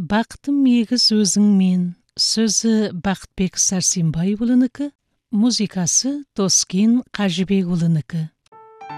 Бақытым егіз өзіңмен. Сөзі Бақытбек Сәрсенбайұлынікі, музыкасы Тоскин Қажыбекұлынікі.